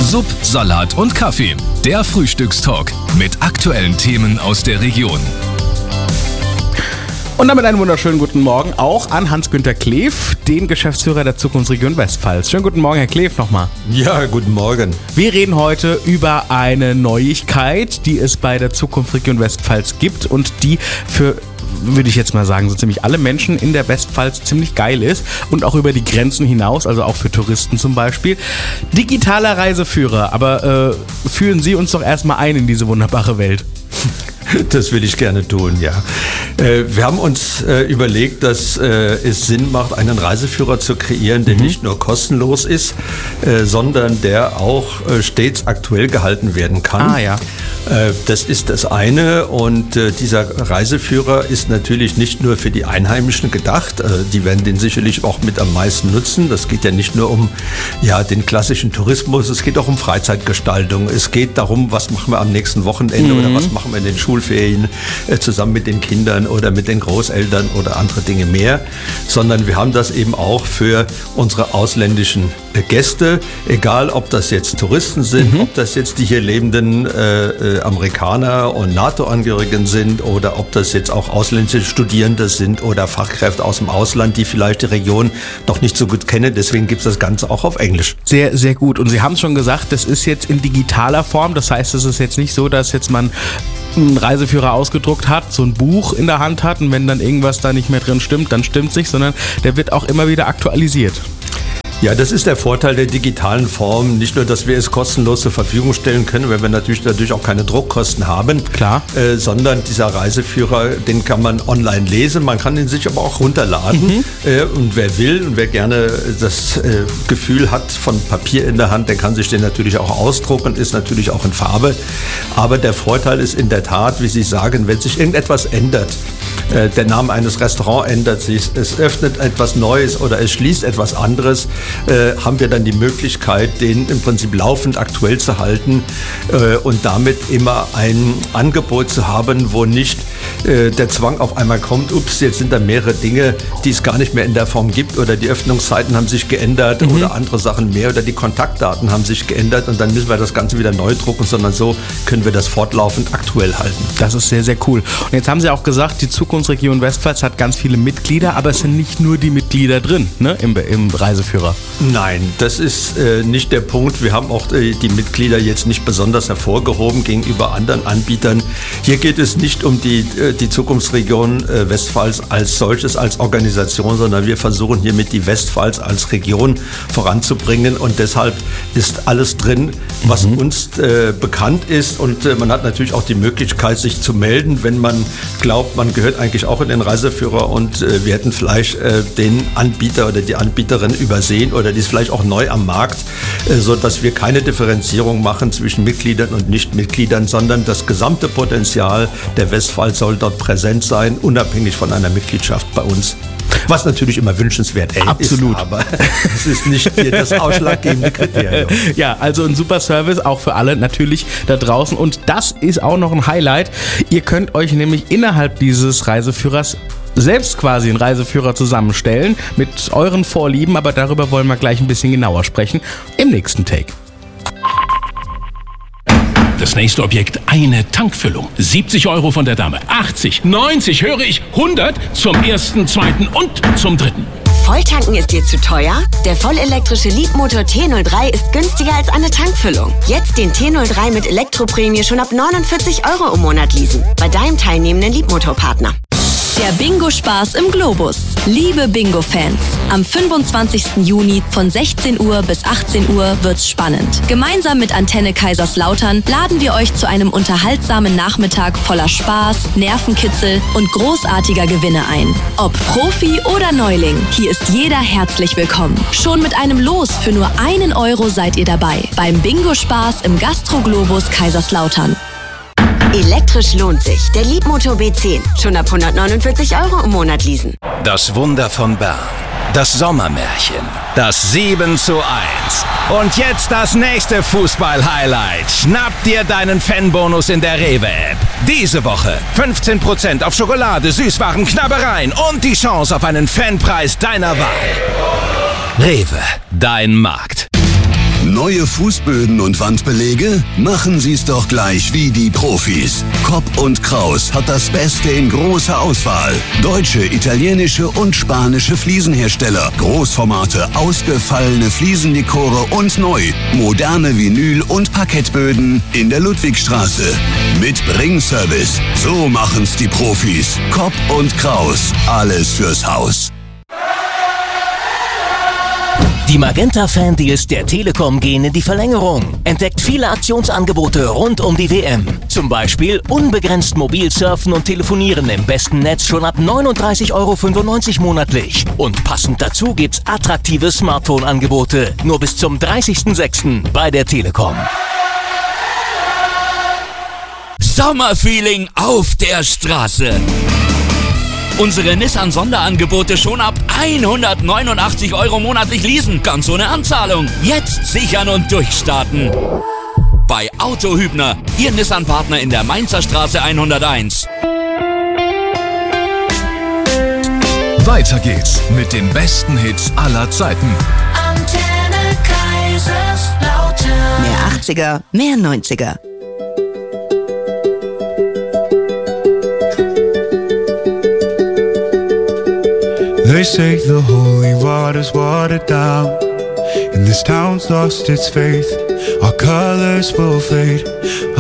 Sub, Salat und Kaffee. Der Frühstückstalk mit aktuellen Themen aus der Region. Und damit einen wunderschönen guten Morgen auch an Hans-Günter Kleef, den Geschäftsführer der Zukunftsregion Westpfalz. Schönen guten Morgen, Herr Kleef, nochmal. Ja, guten Morgen. Wir reden heute über eine Neuigkeit, die es bei der Zukunftsregion Westpfalz gibt und die für, würde ich jetzt mal sagen, so ziemlich alle Menschen in der Westpfalz ziemlich geil ist und auch über die Grenzen hinaus, also auch für Touristen zum Beispiel. Digitaler Reiseführer, aber führen Sie uns doch erstmal ein in diese wunderbare Welt. Das will ich gerne tun, ja. Wir haben uns überlegt, dass es Sinn macht, einen Reiseführer zu kreieren, der nicht nur kostenlos ist, sondern der auch stets aktuell gehalten werden kann. Ah, ja. Das ist das eine, und dieser Reiseführer ist natürlich nicht nur für die Einheimischen gedacht. Die werden den sicherlich auch mit am meisten nutzen. Das geht ja nicht nur um den klassischen Tourismus, es geht auch um Freizeitgestaltung. Es geht darum, was machen wir am nächsten Wochenende oder was machen wir in den Schulferien zusammen mit den Kindern oder mit den Großeltern oder andere Dinge mehr, sondern wir haben das eben auch für unsere ausländischen Gäste, egal ob das jetzt Touristen sind, ob das jetzt die hier lebenden Amerikaner und NATO-Angehörigen sind oder ob das jetzt auch ausländische Studierende sind oder Fachkräfte aus dem Ausland, die vielleicht die Region noch nicht so gut kennen. Deswegen gibt es das Ganze auch auf Englisch. Sehr, sehr gut. Und Sie haben es schon gesagt, das ist jetzt in digitaler Form. Das heißt, es ist jetzt nicht so, dass jetzt man einen Reiseführer ausgedruckt hat, so ein Buch in der Hand hat und wenn dann irgendwas da nicht mehr drin stimmt, dann stimmt's nicht, sondern der wird auch immer wieder aktualisiert. Ja, das ist der Vorteil der digitalen Form. Nicht nur, dass wir es kostenlos zur Verfügung stellen können, weil wir natürlich auch keine Druckkosten haben. Klar. Sondern dieser Reiseführer, den kann man online lesen. Man kann ihn sich aber auch runterladen. Und wer will und wer gerne das Gefühl hat von Papier in der Hand, der kann sich den natürlich auch ausdrucken, ist natürlich auch in Farbe. Aber der Vorteil ist in der Tat, wie Sie sagen, wenn sich irgendetwas ändert, der Name eines Restaurants ändert sich, es öffnet etwas Neues oder es schließt etwas anderes, haben wir dann die Möglichkeit, den im Prinzip laufend aktuell zu halten und damit immer ein Angebot zu haben, wo nicht der Zwang auf einmal kommt, ups, jetzt sind da mehrere Dinge, die es gar nicht mehr in der Form gibt oder die Öffnungszeiten haben sich geändert oder andere Sachen mehr oder die Kontaktdaten haben sich geändert und dann müssen wir das Ganze wieder neu drucken, sondern so können wir das fortlaufend aktuell halten. Das ist sehr, sehr cool. Und jetzt haben Sie auch gesagt, die Zukunftsregion Westpfalz hat ganz viele Mitglieder, aber es sind nicht nur die Mitglieder drin, ne, im Reiseführer. Nein, das ist nicht der Punkt. Wir haben auch die Mitglieder jetzt nicht besonders hervorgehoben gegenüber anderen Anbietern. Hier geht es nicht um die Zukunftsregion Westpfalz als solches, als Organisation, sondern wir versuchen hiermit die Westpfalz als Region voranzubringen und deshalb ist alles drin, was uns bekannt ist und man hat natürlich auch die Möglichkeit, sich zu melden, wenn man glaubt, man gehört eigentlich auch in den Reiseführer und wir hätten vielleicht den Anbieter oder die Anbieterin übersehen oder die ist vielleicht auch neu am Markt, sodass wir keine Differenzierung machen zwischen Mitgliedern und Nichtmitgliedern, sondern das gesamte Potenzial der Westpfalz soll dort präsent sein, unabhängig von einer Mitgliedschaft bei uns. Was natürlich immer wünschenswert Absolut. ist, aber es ist nicht hier das ausschlaggebende Kriterium. Ja, also ein super Service, auch für alle natürlich da draußen. Und das ist auch noch ein Highlight. Ihr könnt euch nämlich innerhalb dieses Reiseführers selbst quasi einen Reiseführer zusammenstellen mit euren Vorlieben, aber darüber wollen wir gleich ein bisschen genauer sprechen im nächsten Take. Das nächste Objekt, eine Tankfüllung. 70 € von der Dame, 80, 90, höre ich, 100 zum ersten, zweiten und zum dritten. Volltanken ist dir zu teuer? Der vollelektrische Leapmotor T03 ist günstiger als eine Tankfüllung. Jetzt den T03 mit Elektroprämie schon ab 49 € im Monat leasen. Bei deinem teilnehmenden Leapmotor-Partner. Der Bingo-Spaß im Globus. Liebe Bingo-Fans, am 25. Juni von 16 Uhr bis 18 Uhr wird's spannend. Gemeinsam mit Antenne Kaiserslautern laden wir euch zu einem unterhaltsamen Nachmittag voller Spaß, Nervenkitzel und großartiger Gewinne ein. Ob Profi oder Neuling, hier ist jeder herzlich willkommen. Schon mit einem Los für nur 1 € seid ihr dabei. Beim Bingo-Spaß im Gastro-Globus Kaiserslautern. Elektrisch lohnt sich. Der Leapmotor B10. Schon ab 149 € im Monat leasen. Das Wunder von Bern. Das Sommermärchen. Das 7:1. Und jetzt das nächste Fußball-Highlight. Schnapp dir deinen Fanbonus in der Rewe-App. Diese Woche 15% auf Schokolade, Süßwaren, Knabbereien und die Chance auf einen Fanpreis deiner Wahl. Rewe, dein Markt. Neue Fußböden und Wandbelege? Machen Sie's doch gleich wie die Profis. Kopp und Kraus hat das Beste in großer Auswahl. Deutsche, italienische und spanische Fliesenhersteller. Großformate, ausgefallene Fliesendekore und neu. Moderne Vinyl- und Parkettböden in der Ludwigstraße. Mit Bringservice. So machen's die Profis. Kopp und Kraus. Alles fürs Haus. Die Magenta-Fan-Deals der Telekom gehen in die Verlängerung. Entdeckt viele Aktionsangebote rund um die WM. Zum Beispiel unbegrenzt mobil surfen und telefonieren im besten Netz schon ab 39,95 € monatlich. Und passend dazu gibt's attraktive Smartphone-Angebote. Nur bis zum 30.06. bei der Telekom. Sommerfeeling auf der Straße. Unsere Nissan-Sonderangebote schon ab 189 € monatlich leasen, ganz ohne Anzahlung. Jetzt sichern und durchstarten. Bei Auto Hübner, Ihr Nissan-Partner in der Mainzer Straße 101. Weiter geht's mit den besten Hits aller Zeiten. Antenne Kaiserslautern. Mehr 80er, mehr 90er. They say the holy water's watered down, and this town's lost its faith. Our colors will fade.